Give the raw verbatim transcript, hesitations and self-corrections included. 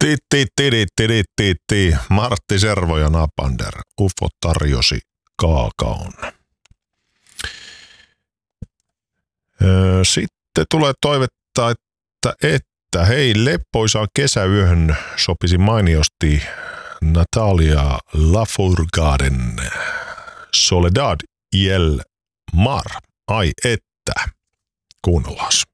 Titti, titti, titti, titti. Martti Servo ja Napander. Ufo tarjosi kaakaon. Sitten tulee toivetta, että, että hei, leppoisaan kesäyöhön sopisi mainiosti Natalia Lafourcaden Soledad y el Mar. Ai että, kuunnellaan.